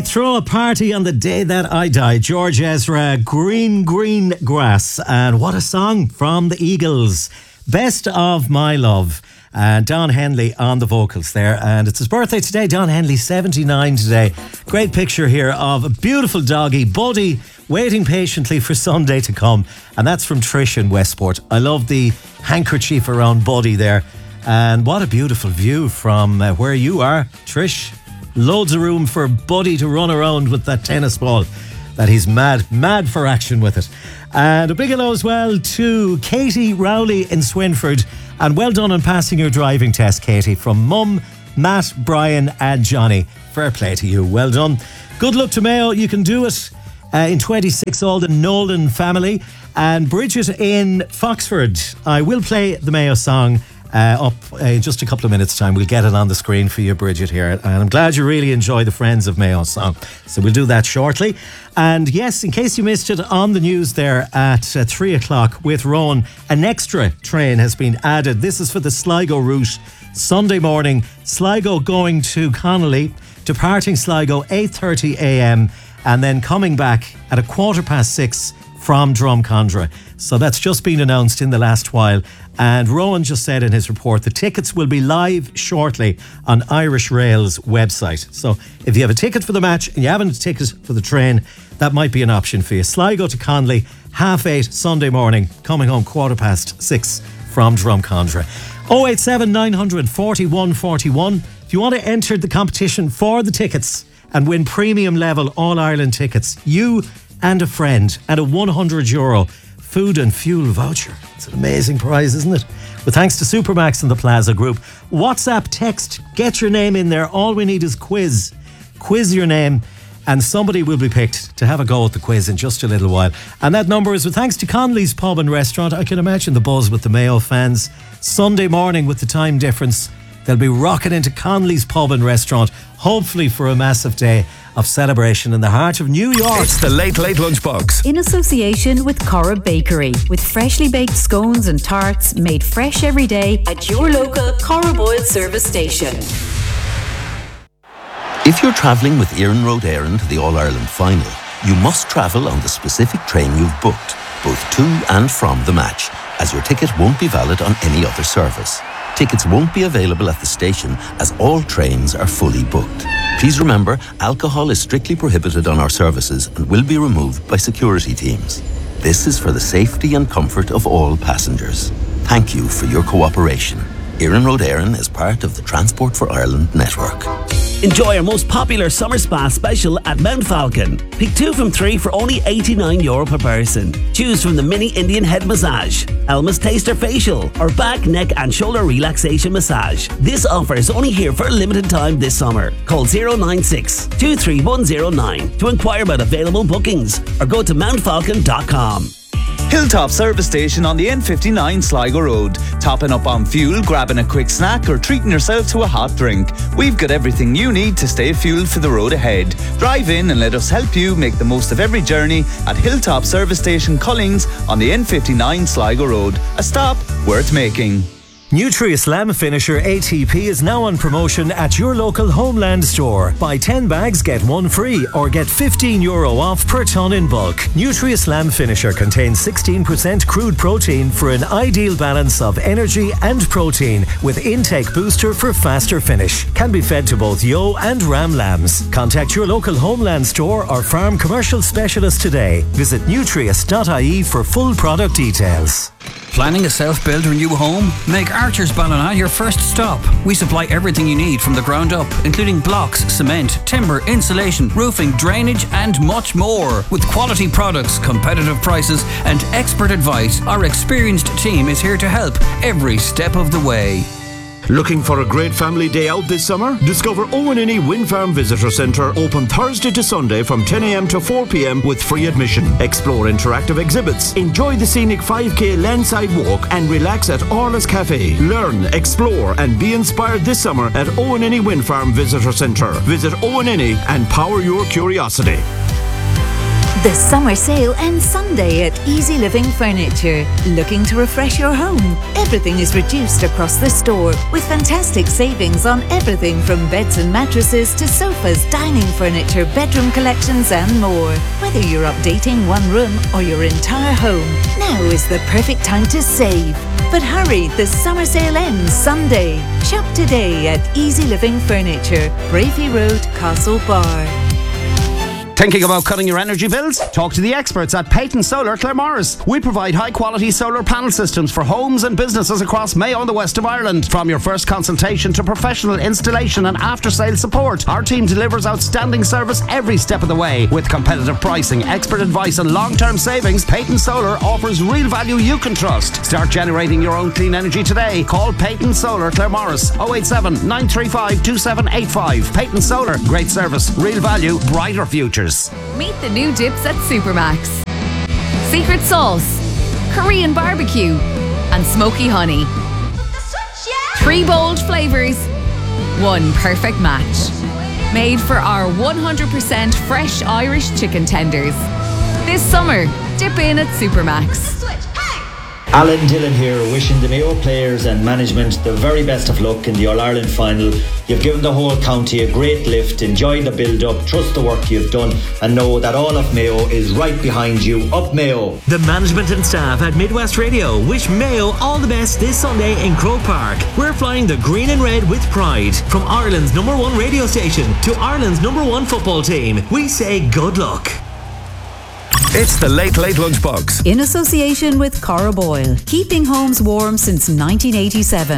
throw a party on the day that I die. George Ezra, Green Green Grass. And what a song from the Eagles. Best of My Love. And Don Henley on the vocals there. And it's his birthday today. Don Henley, 79 today. Great picture here of a beautiful doggy, Buddy, waiting patiently for Sunday to come. And that's from Trish in Westport. I love the handkerchief around Buddy there. And what a beautiful view from where you are, Trish. Loads of room for Buddy to run around with that tennis ball that he's mad for action with it. And a big hello as well to Katie Rowley in Swinford. And well done on passing your driving test, Katie, from Mum, Matt, Brian and Johnny. Fair play to you. Well done. Good luck to Mayo. You can do it in 26, all the Nolan family. And Bridget in Foxford. I will play the Mayo song up in just a couple of minutes' time. We'll get it on the screen for you, Bridget, here. And I'm glad you really enjoy the Friends of Mayo song. So we'll do that shortly. And yes, in case you missed it on the news there at 3 o'clock with Rowan, an extra train has been added. This is for the Sligo route. Sunday morning, Sligo going to Connolly, departing Sligo 8:30 a.m. and then coming back at 6:15 from Drumcondra. So that's just been announced in the last while. And Rowan just said in his report the tickets will be live shortly on Irish Rail's website. So if you have a ticket for the match and you haven't a ticket for the train, that might be an option for you. Sligo to Connolly, 8:30 Sunday morning, coming home 6:15 from Drumcondra. 087 900 41 41. If you want to enter the competition for the tickets and win premium level All-Ireland tickets, you and a friend, and a €100 food and fuel voucher. It's an amazing prize, isn't it? With thanks to Supermax and the Plaza Group. WhatsApp, text, get your name in there. All we need is quiz. Quiz your name and somebody will be picked to have a go at the quiz in just a little while. And that number is with thanks to Connolly's Pub and Restaurant. I can imagine the buzz with the Mayo fans. Sunday morning with the time difference, they'll be rocking into Connolly's Pub and Restaurant, hopefully for a massive day of celebration in the heart of New York. It's the Late Late Lunchbox. In association with Cora Bakery, with freshly baked scones and tarts made fresh every day at your local Cora Boyle service station. If you're travelling with Éireann Road Éireann to the All-Ireland final, you must travel on the specific train you've booked, both to and from the match, as your ticket won't be valid on any other service. Tickets won't be available at the station as all trains are fully booked. Please remember, alcohol is strictly prohibited on our services and will be removed by security teams. This is for the safety and comfort of all passengers. Thank you for your cooperation. Éireann Road Éireann is part of the Transport for Ireland network. Enjoy our most popular summer spa special at Mount Falcon. Pick 2 from 3 for only €89 per person. Choose from the mini Indian head massage, Elma's Taster facial, or back, neck and shoulder relaxation massage. This offer is only here for a limited time this summer. Call 096 23109 to inquire about available bookings or go to mountfalcon.com. Hilltop Service Station on the N59 Sligo Road. Topping up on fuel, grabbing a quick snack or treating yourself to a hot drink. We've got everything you need to stay fueled for the road ahead. Drive in and let us help you make the most of every journey at Hilltop Service Station Cullings on the N59 Sligo Road. A stop worth making. Nutri-Slam Finisher ATP is now on promotion at your local Homeland store. Buy 10 bags, get 1 free, or get €15 off per tonne in bulk. Nutri-Slam Finisher contains 16% crude protein for an ideal balance of energy and protein, with intake booster for faster finish. Can be fed to both yo and ram lambs. Contact your local Homeland store or farm commercial specialist today. Visit nutrius.ie for full product details. Planning a self-build or new home? Make Archer's Ballina your first stop. We supply everything you need from the ground up, including blocks, cement, timber, insulation, roofing, drainage and much more. With quality products, competitive prices and expert advice, our experienced team is here to help every step of the way. Looking for a great family day out this summer? Discover Owenini Wind Farm Visitor Centre, open Thursday to Sunday from 10 a.m. to 4 p.m. with free admission. Explore interactive exhibits, enjoy the scenic 5k landside walk and relax at Orla's Cafe. Learn, explore and be inspired this summer at Owenini Wind Farm Visitor Centre. Visit Owenini and power your curiosity. The summer sale ends Sunday at Easy Living Furniture. Looking to refresh your home? Everything is reduced across the store with fantastic savings on everything from beds and mattresses to sofas, dining furniture, bedroom collections and more. Whether you're updating one room or your entire home, now is the perfect time to save. But hurry, the summer sale ends Sunday. Shop today at Easy Living Furniture, Bravey Road, Castle Bar. Thinking about cutting your energy bills? Talk to the experts at Peyton Solar Claremorris. We provide high-quality solar panel systems for homes and businesses across Mayo and the west of Ireland. From your first consultation to professional installation and after-sales support, our team delivers outstanding service every step of the way. With competitive pricing, expert advice and long-term savings, Peyton Solar offers real value you can trust. Start generating your own clean energy today. Call Peyton Solar Claremorris 087 935 2785. Peyton Solar, great service, real value, brighter futures. Meet the new dips at Supermax. Secret sauce, Korean barbecue, and smoky honey. 3 bold flavours, 1 perfect match. Made for our 100% fresh Irish chicken tenders. This summer, dip in at Supermax. Alan Dillon here, wishing the Mayo players and management the very best of luck in the All-Ireland final. You've given the whole county a great lift. Enjoy the build-up, trust the work you've done, and know that all of Mayo is right behind you. Up Mayo! The management and staff at Midwest Radio wish Mayo all the best this Sunday in Croke Park. We're flying the green and red with pride. From Ireland's #1 radio station to Ireland's #1 football team, we say good luck. It's the Late Lunchbox. In association with Cora Boyle, keeping homes warm since 1987.